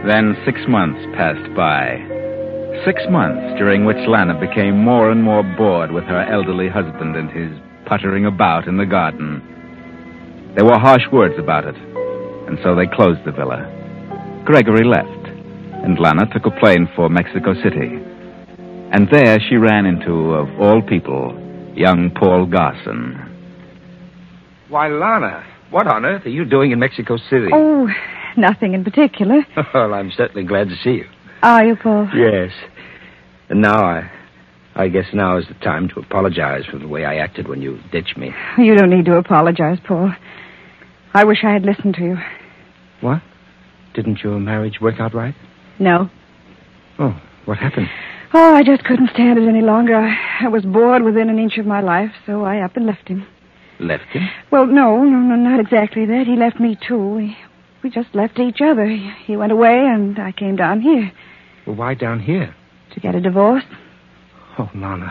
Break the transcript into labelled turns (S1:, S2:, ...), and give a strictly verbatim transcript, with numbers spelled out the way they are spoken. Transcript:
S1: Then six months passed by. Six months during which Lana became more and more bored with her elderly husband and his puttering about in the garden. There were harsh words about it, and so they closed the villa. Gregory left, and Lana took a plane for Mexico City. And there she ran into, of all people, young Paul Garson.
S2: Why, Lana, what on earth are you doing in Mexico City?
S3: Oh, nothing in particular.
S2: Well, I'm certainly glad to see you.
S3: Are you, Paul?
S2: Yes. And now I... I guess now is the time to apologize for the way I acted when you ditched me.
S3: You don't need to apologize, Paul. I wish I had listened to you.
S2: What? Didn't your marriage work out right?
S3: No.
S2: Oh, what happened?
S3: Oh, I just couldn't stand it any longer. I, I was bored within an inch of my life, so I up and left him.
S2: Left him?
S3: Well, no, no, no, not exactly that. He left me, too. We, we just left each other. He, he went away, and I came down here.
S2: Well, why down here?
S3: To get a divorce.
S2: Oh, Lana.